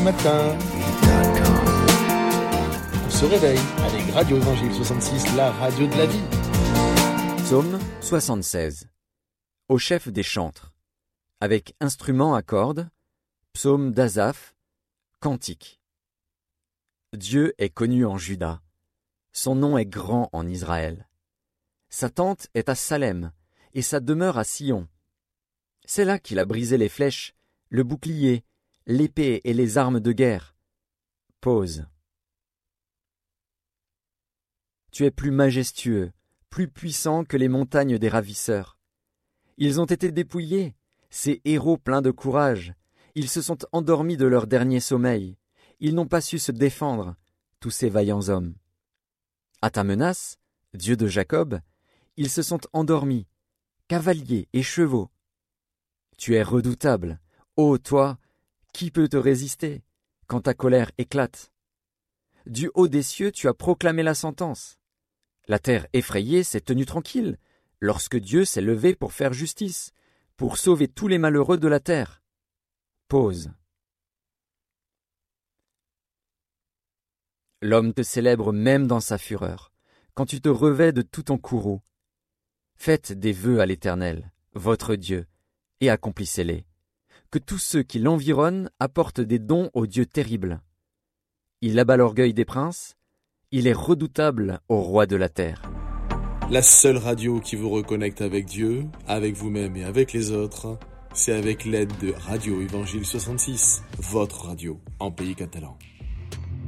matin. On se réveille avec Radio Évangile 66, la radio de la vie. Psaume 76. Au chef des chantres. Avec instruments à cordes, psaume d'Asaph, cantique. Dieu est connu en Juda. Son nom est grand en Israël. Sa tente est à Salem, et sa demeure à Sion. C'est là qu'il a brisé les flèches, le bouclier, l'épée et les armes de guerre. Pause. Tu es plus majestueux, plus puissant que les montagnes des ravisseurs. Ils ont été dépouillés, ces héros pleins de courage. Ils se sont endormis de leur dernier sommeil. Ils n'ont pas su se défendre, tous ces vaillants hommes. À ta menace, Dieu de Jacob, ils se sont endormis, cavaliers et chevaux. Tu es redoutable, ô toi, qui peut te résister quand ta colère éclate? Du haut des cieux, tu as proclamé la sentence. La terre effrayée s'est tenue tranquille, lorsque Dieu s'est levé pour faire justice, pour sauver tous les malheureux de la terre. Pause. L'homme te célèbre même dans sa fureur, quand tu te revêts de tout ton courroux. Faites des vœux à l'Éternel, votre Dieu, et accomplissez-les. Que tous ceux qui l'environnent apportent des dons au Dieu terrible. Il abat l'orgueil des princes, il est redoutable au roi de la terre. La seule radio qui vous reconnecte avec Dieu, avec vous-même et avec les autres, c'est avec l'aide de Radio Évangile 66, votre radio en pays catalan.